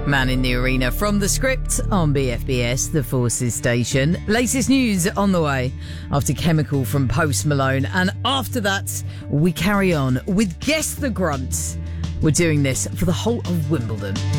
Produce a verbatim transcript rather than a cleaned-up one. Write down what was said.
Man in the Arena from The Script on B F B S, the Forces station. Latest news on the way after Chemical from Post Malone. And after that, we carry on with Guess the Grunt. We're doing this for the whole of Wimbledon.